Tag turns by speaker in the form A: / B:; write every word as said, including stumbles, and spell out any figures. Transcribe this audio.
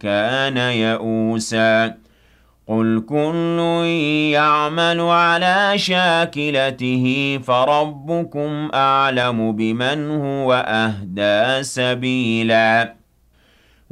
A: وكان يئوسا قل كل يعمل على شاكلته فربكم أعلم بمن هو أهدى سبيلا